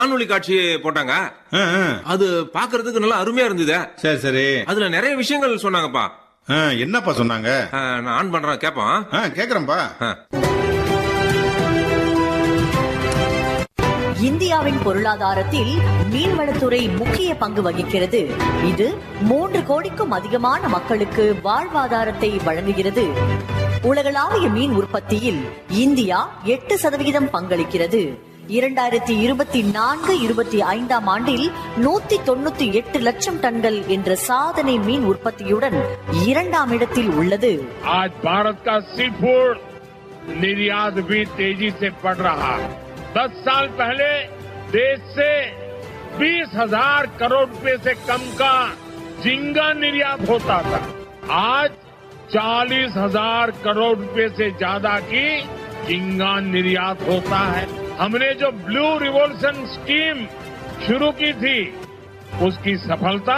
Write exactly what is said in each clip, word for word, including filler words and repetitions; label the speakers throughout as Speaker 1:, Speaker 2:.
Speaker 1: காணொலி காட்சி போட்டாங்க.
Speaker 2: ஆ, ஆ.
Speaker 1: அது பாக்குறதுக்கு நல்லா அருமையா இருந்தது.
Speaker 2: சரி சரி.
Speaker 1: அதுல நிறைய விஷயங்கள் சொன்னாங்கப்பா.
Speaker 2: ஆ, என்னப்பா சொன்னாங்க?
Speaker 1: ஆ, நான் ஆன் பண்றேன், கேப்போம்.
Speaker 2: ஆ, கேக்குறேன்பா.
Speaker 1: ஆ.
Speaker 3: இந்தியாவின் பொருளாதாரத்தில் மீன்வளத்துறை முக்கிய பங்கு வகிக்கிறது. இது மூன்று கோடிக்கும் அதிகமான மக்களுக்கு வாழ்வாதாரத்தை வழங்குகிறது. உலகளாவிய மீன் உற்பத்தியில் இந்தியா எட்டு சதவிகிதம் பங்களிக்கிறது. இரண்டாயிரத்தி இருபத்தி நான்கு இருபத்தி ஐந்தாம் ஆண்டில் நூத்தி தொண்ணூத்தி எட்டு லட்சம் டன்கள் என்ற சாதனை மீன் உற்பத்தியுடன் இரண்டாம் இடத்தில் உள்ளது.
Speaker 4: आज भारत का सी फूड निर्यात भी तेजी से बढ़ रहा है. दस साल पहले देश से बीस हजार करोड़ रुपए से कम का झींगा निर्यात होता था. आज चालीस हजार करोड़ रुपए से ज्यादा की झींगा निर्यात होता है. हमने जो ब्लू रिवॉल्यूशन स्कीम शुरू की थी, उसकी सफलता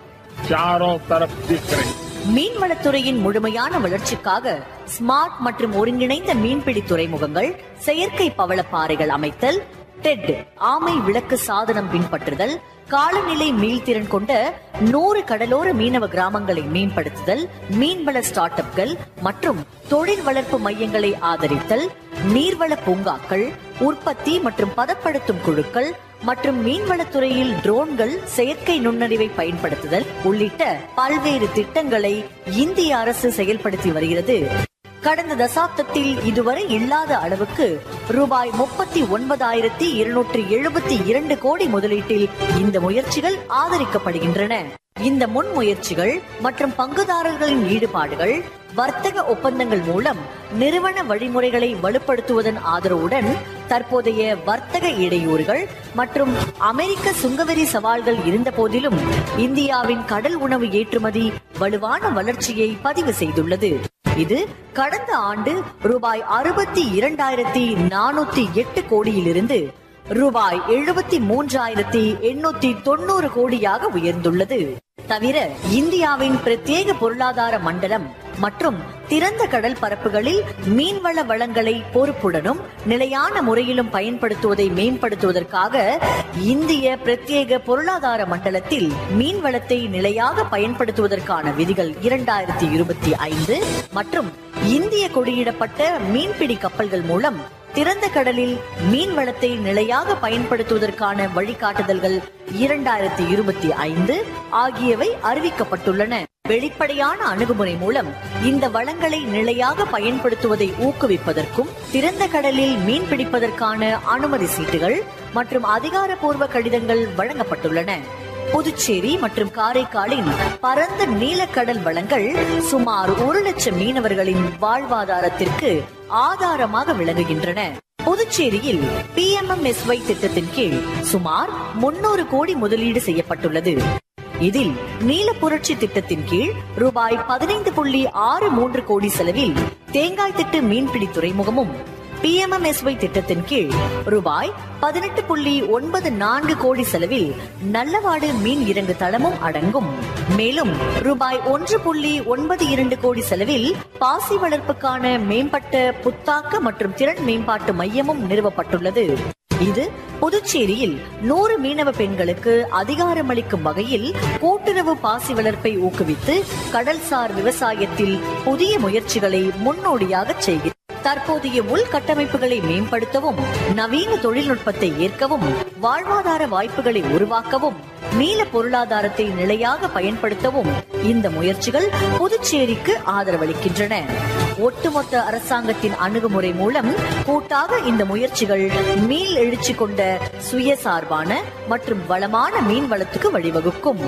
Speaker 4: चारों तरफ दिख रही.
Speaker 3: மீன்வளத்துறையின் முழுமையான வளர்ச்சிக்காக ஸ்மார்ட் மற்றும் ஒருங்கிணைந்த மீன்பிடி துறைமுகங்கள், செயற்கை பவளப்பாறைகள் அமைத்தல், டெட் ஆமை விளக்கு சாதனம் பின்பற்றுதல், காலநிலை மீள்திறன் கொண்ட நூறு கடலோர மீனவ கிராமங்களை மேம்படுத்துதல், மீன்வள ஸ்டார்ட் அப்கள் மற்றும் தொழில் வளர்ப்பு மையங்களை ஆதரித்தல், நீர்வள பூங்காக்கள், உற்பத்தி மற்றும் பதப்படுத்தும் குழுக்கள் மற்றும் மீன்வளத்துறையில் ட்ரோன்கள், செயற்கை நுண்ணறிவை பயன்படுத்துதல் உள்ளிட்ட பல்வேறு திட்டங்களை இந்திய அரசு செயல்படுத்தி வருகிறது. கடந்த தசாப்தத்தில் இதுவரை இல்லாத அளவுக்கு ரூபாய் முப்பத்தி ஒன்பதாயிரத்தி இருநூற்றி எழுபத்தி இரண்டு கோடி முதலீட்டில் இந்த முயற்சிகள் ஆதரிக்கப்படுகின்றன. இந்த முன்முயற்சிகள் மற்றும் பங்குதாரர்களின் ஈடுபாடுகள், வர்த்தக ஒப்பந்தங்கள் மூலம் நிறுவன வழிமுறைகளை வலுப்படுத்துவதன் ஆதரவுடன் தற்போதைய வர்த்தக இடையூறுகள் மற்றும் அமெரிக்க சுங்கவரி சவால்கள் இருந்த போதிலும் இந்தியாவின் கடல் உணவு ஏற்றுமதி வலுவான வளர்ச்சியை பதிவு செய்துள்ளது. இது கடந்த ஆண்டு ரூபாய் அறுபத்தி இரண்டாயிரத்தி நானூத்தி எட்டு கோடியிலிருந்து ரூபாய் எழுபத்தி மூன்றாயிரத்தி எண்ணூத்தி தொண்ணூறு கோடியாக உயர்ந்துள்ளது. தவிர இந்தியாவின் பிரத்யேக பொருளாதார மண்டலம் மற்றும் திறந்த கடல் பரப்புகளில் மீன்வள வளங்களை பொறுப்புடனும் நிலையான முறையிலும் பயன்படுத்துவதை மேம்படுத்துவதற்காக இந்திய பிரத்யேக பொருளாதார மண்டலத்தில் மீன்வளத்தை நிலையாக பயன்படுத்துவதற்கான விதிகள் இரண்டாயிரத்தி இருபத்தி ஐந்து மற்றும் இந்திய கொடியிடப்பட்ட மீன்பிடி கப்பல்கள் மூலம் திறந்த கடலில் மீன் வளத்தை நிலையாக பயன்படுத்துவதற்கான வழிகாட்டுதல்கள் இரண்டாயிரத்தி இருபத்தி ஐந்து ஆகியவை அறிவிக்கப்பட்டுள்ளன. வெளிப்படையான அணுகுமுறை மூலம் இந்த வளங்களை நிலையாக பயன்படுத்துவதை ஊக்குவிப்பதற்கும் திறந்த கடலில் மீன் பிடிப்பதற்கான அனுமதி சீட்டுகள் மற்றும் அதிகாரப்பூர்வ கடிதங்கள் வழங்கப்பட்டுள்ளன. புதுச்சேரி மற்றும் காரைக்காலின் பரந்த நீலக்கடல் வளங்கள் சுமார் ஒரு லட்சம் மீனவர்களின் வாழ்வாதாரத்திற்கு ஆதாரமாக விளங்குகின்றன. புதுச்சேரியில் B M M S Y திட்டத்தின் கீழ் சுமார் முன்னூறு கோடி முதலீடு செய்யப்பட்டுள்ளது. இதில் நீல புரட்சி திட்டத்தின் கீழ் ரூபாய் பதினைந்து புள்ளி ஆறு மூன்று கோடி செலவில் தேங்காய் திட்டு மீன்பிடி துறைமுகமும், B M M S Y திட்டத்தின் கீழ் ரூபாய் பதினெட்டு புள்ளி ஒன்பது நான்கு கோடி செலவில் நல்லவாடு மீன் இறங்கு தளமும் அடங்கும். மேலும் ரூபாய் ஒன்று புள்ளி ஒன்பது இரண்டு கோடி செலவில் பாசி வளர்ப்புக்கான மேம்பட்ட புத்தாக்க மற்றும் திறன் மேம்பாட்டு மையமும் நிறுவப்பட்டுள்ளது. இது புதுச்சேரியில் நூறு மீனவ பெண்களுக்கு அதிகாரமளிக்கும் வகையில் கூட்டுறவு பாசி வளர்ப்பை ஊக்குவித்து கடல்சார் விவசாயத்தில் புதிய முயற்சிகளை முன்னோடியாக செய்கிறது. தற்போதைய உள்கட்டமைப்புகளை மேம்படுத்தவும், நவீன தொழில்நுட்பத்தை ஏற்கவும், வாழ்வாதார வாய்ப்புகளை உருவாக்கவும், நீல பொருளாதாரத்தை நிலையாக பயன்படுத்தவும் இந்த முயற்சிகள் புதுச்சேரிக்கு ஆதரவளிக்கின்றன. ஒட்டுமொத்த அரசாங்கத்தின் அணுகுமுறை மூலம் கூட்டாக இந்த முயற்சிகள் மீள் எழுச்சி கொண்ட சுயசார்பான மற்றும் வளமான மீன் வளத்துக்கு வழிவகுக்கும்.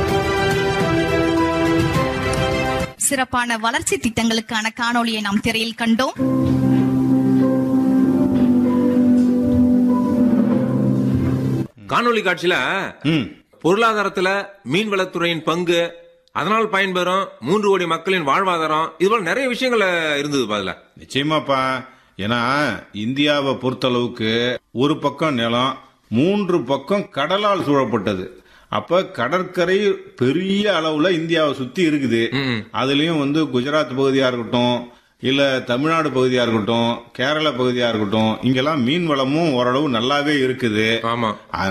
Speaker 5: சிறப்பான வளர்ச்சி திட்டங்களுக்கான காணொளியை நாம் திரையில் கண்டோம்.
Speaker 1: காணொலி காட்சியில பொருளாதாரத்துல மீன்வளத்துறையின் பங்கு, அதனால் பயன்பெறும் மூன்று கோடி மக்களின் வாழ்வாதாரம், இதுபோல நிறைய விஷயங்கள் இருந்தது பாதுல.
Speaker 2: நிச்சயமாப்பா. ஏன்னா இந்தியாவை பொறுத்தளவுக்கு ஒரு பக்கம் நிலம், மூன்று பக்கம் கடலால் சூழப்பட்டது. அப்ப கடற்கரை பெரிய அளவுல இந்தியாவை சுத்தி இருக்குது. அதுலயும் வந்து குஜராத் பகுதியா இருக்கட்டும், இல்ல தமிழ்நாடு பகுதியா இருக்கட்டும், கேரள பகுதியா இருக்கட்டும், இங்கெல்லாம் மீன் வளமும் ஓரளவு நல்லாவே இருக்குது.
Speaker 1: ஆமா.